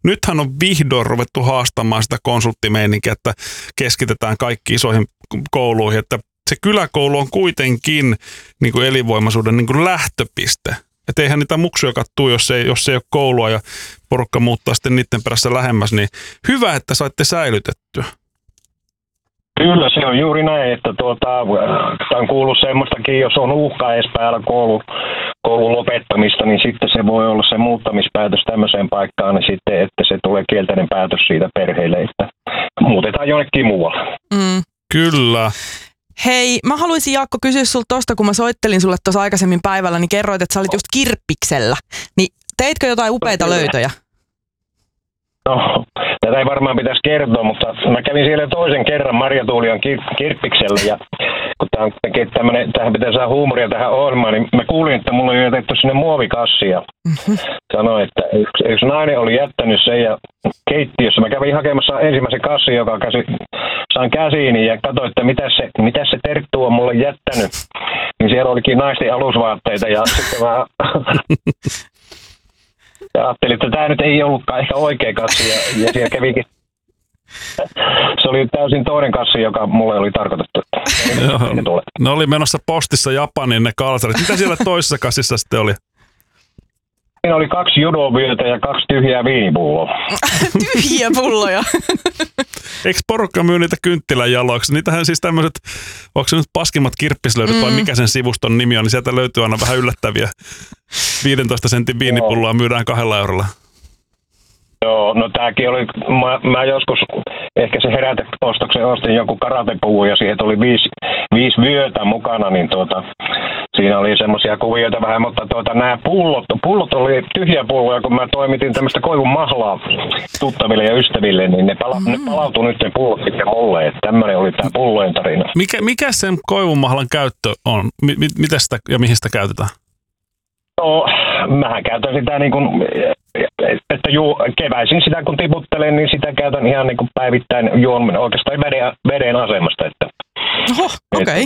nythän on vihdoin ruvettu haastamaan sitä konsulttimeininkiä, että keskitetään kaikki isoihin kouluihin, että se kyläkoulu on kuitenkin niin kuin elinvoimaisuuden niin kuin lähtöpiste. Että eihän niitä muksuja kattuu, jos ei ole koulua ja porukka muuttaa sitten niiden perässä lähemmäs, niin hyvä, että saitte säilytettyä. Kyllä, se on juuri näin, että on kuullut semmoistakin, jos on uhka edes päällä koulun lopettamista, niin sitten se voi olla se muuttamispäätös tämmöiseen paikkaan, niin sitten, että se tulee kielteinen päätös siitä perheelle, että muutetaan jonnekin muualle. Kyllä. Hei, mä haluaisin Jaakko kysyä sulta tosta, kun mä soittelin sulle tuossa aikaisemmin päivällä, niin kerroit, että sä olit just Kirppiksellä. Niin teitkö jotain upeita löytöjä? No, tätä ei varmaan pitäisi kertoa, mutta mä kävin siellä toisen kerran Marja Tuulian Kirppiksellä ja kun tähän pitää saada huumoria tähän ohjelmaan, niin mä kuulin, että mulla oli jätetty sinne muovikassi ja sanoin, että yksi nainen oli jättänyt sen ja keittiössä. Mä kävin hakemassa ensimmäisen kassin, joka saan käsiini ja katsoin, että mitä se Terttu on mulle jättänyt. Niin siellä olikin naisten alusvaatteita ja sitten mä ja ajattelin, että tämä nyt ei ollutkaan ehkä oikea kassi ja siellä kävikin. Se oli täysin toinen kassi, joka mulle oli tarkoitettu. Ne oli menossa postissa Japaniin ne kalsarit. Mitä siellä toisessa kassissa sitten oli? Siinä oli 2 judovyötä ja 2 tyhjää viinipulloa. Tyhjiä pulloja. Eikö porukka myy niitä kynttilänjaloiksi? Niitähän siis tämmöiset, onko se nyt paskimmat kirppislöydöt vai mikä sen sivuston nimi on, niin sieltä löytyy aina vähän yllättäviä 15 sentin viinipulloa myydään 2 eurolla. Joo, no tääkin oli, mä joskus ehkä se heräteostoksen ostin joku karatepuvun ja siihen tuli 5 vyötä mukana, niin siinä oli semmoisia kuvioita vähän, mutta nämä pullot oli tyhjiä pulloja, kun mä toimitin tämmöistä koivun mahlaa tuttaville ja ystäville, niin ne palautui nyt ne pullot sitten mulle, että tämmöinen oli tää pullojen tarina. Mikä sen koivun mahlan käyttö on? Mitä sitä ja mihin sitä käytetään? No, mähän käytän sitä niin kuin, että keväisin sitä kun tiputtelen, niin sitä käytän ihan niin kuin päivittäin juon oikeastaan veden asemasta. Että, oho, okei.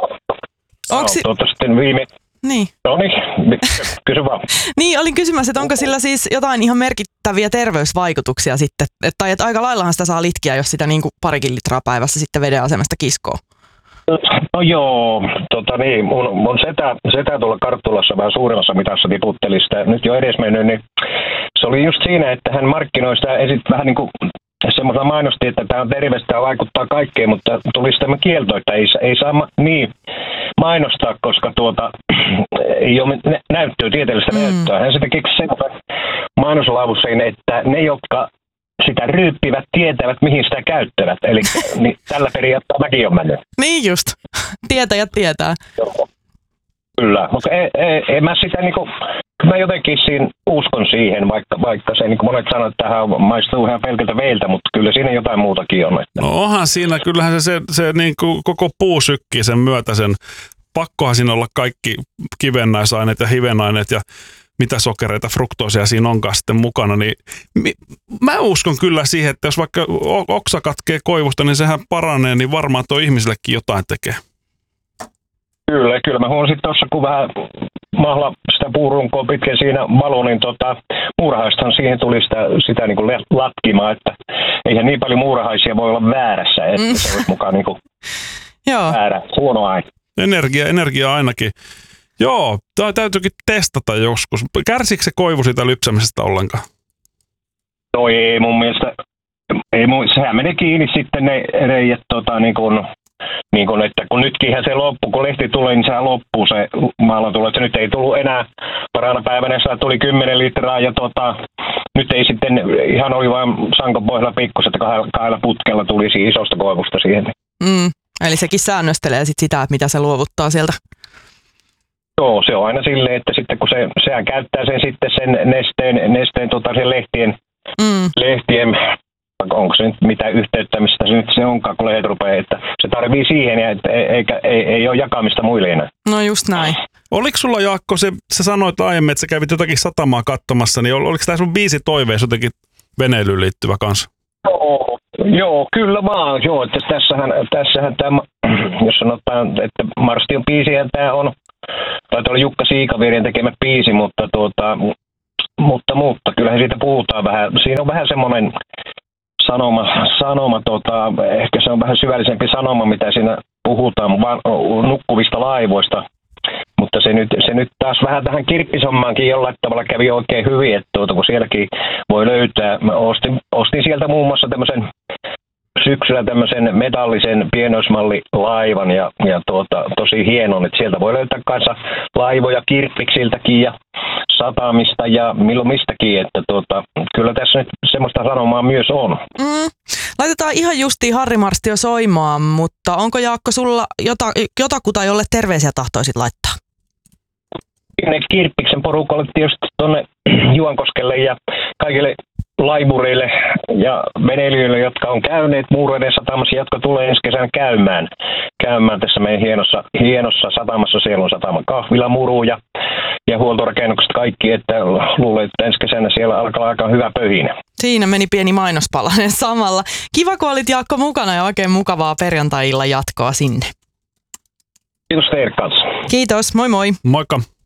Sitten viime... Niin. No niin, kysy vaan. Niin, olin kysymässä, että onko sillä siis jotain ihan merkittäviä terveysvaikutuksia sitten? Tai että aika laillahan sitä saa litkiä, jos sitä niin kuin 2 litraa päivässä sitten veden asemasta kiskoo. No joo, niin, mun setä tuolla Karttulassa vähän suuremmassa mitassa tiputteli sitä nyt jo edesmennyt, niin se oli just siinä, että hän markkinoi sitä vähän niin kuin semmoisella mainosti, että tämä on terveistä ja vaikuttaa kaikkeen, mutta tuli sitten tämä kielto, että ei saa niin mainostaa, koska ei ole näyttöä, tieteellistä näyttöä. Hän sitten keksi semmoisen mainoslauseen, että ne, jotka sitä ryyppivät, tietävät, mihin sitä käyttävät. Eli niin, tällä periaatteella mäkin on mennyt. Niin just. Tietäjät tietää. Joo. Kyllä, mutta en mä sitä niinku, mä jotenkin uskon siihen, vaikka se niin kuin monet sanoo, että tähän maistuu ihan pelkältä veiltä, mutta kyllä siinä jotain muutakin on. Että. No onhan siinä, kyllähän se niin kuin koko puu sykkii sen myötä sen. Pakkohan siinä olla kaikki kivennäisaineet ja hivenaineet ja mitä sokereita, fruktoosia siinä onkaan sitten mukana, niin mä uskon kyllä siihen, että jos vaikka oksa katkee koivusta, niin sehän paranee, niin varmaan tuo ihmisillekin jotain tekee. Kyllä mä huomasin tuossa, kun vähän mahla sitä puurunkoa pitkin siinä valo, niin muurahaistahan siihen tuli sitä niin kuin latkimaan, että eihän niin paljon muurahaisia voi olla väärässä, että se olisi mukaan niin kuin väärä, huono aine. Energia ainakin. Joo, tämä täytyykin testata joskus. Kärsikö se koivu siitä lypsämisestä ollenkaan? No ei mun mielestä. Sehän menee kiinni sitten ne reijät, niin kuin, että kun nytkinhän se loppuu, kun lehti tulee, niin sehän loppuu se maalla tulo. Että nyt ei tullut enää, parana päivänä sitä tuli 10 litraa ja nyt ei sitten, ihan oli vain sankopohjalla pikkuset, että 2 putkella tuli isosta koivusta siihen. Eli sekin säännöstelee sitä, että mitä se luovuttaa sieltä. Joo, se on aina silleen, että sitten kun sehän käyttää sen nesteen sen lehtien, onko se nyt mitä yhteyttä, mistä se nyt se onkaan, kun lehdet rupeaa, että se tarvii siihen, eikä ei ole jakamista muille enää. No just näin. Oliko sulla, Jaakko, sä sanoit aiemmin, että sä kävit jotakin satamaa katsomassa, niin oliko tämä sun biisi toiveessa jotenkin veneilyyn liittyvä kanssa? Joo, kyllä vaan. Joo, että tässähän tämä, jos sanotaan, että Marstion biisihän tämä on, tai tuolla Jukka Siikavirjen tekemä biisi, mutta mutta kyllähän siitä puhutaan vähän. Siinä on vähän semmoinen sanoma ehkä se on vähän syvällisempi sanoma, mitä siinä puhutaan nukkuvista laivoista. Mutta se nyt taas vähän tähän kirppisommaankin jollain tavalla kävi oikein hyvin, että kun sielläkin voi löytää. Mä ostin sieltä muun muassa syksyllä tämmöisen metallisen pienoismallilaivan ja tosi hienon, että sieltä voi löytää kanssa laivoja kirppiksiltäkin ja satamista ja milloin mistäkin, että kyllä tässä nyt semmoista sanomaa myös on. Laitetaan ihan justiin Harri Marstio soimaan, mutta onko Jaakko sulla jotakuta, jolle terveisiä tahtoisit laittaa? Ne Kirppiksen porukalle tietysti tuonne Juankoskelle ja kaikille laivureille ja veneilijöille, jotka on käyneet Muureiden satamassa, jotka tulee ensi kesänä käymään tässä meidän hienossa satamassa. Siellä on sataman kahvila, muru ja huoltorakennukset kaikki, että luulen, että ensi kesänä siellä alkaa aika hyvä pöhinä. Siinä meni pieni mainospalanen samalla. Kiva, kun olit Jaakko mukana ja oikein mukavaa perjantai-illan jatkoa sinne. Kiitos teille kanssa. Kiitos, moi moi. Moikka.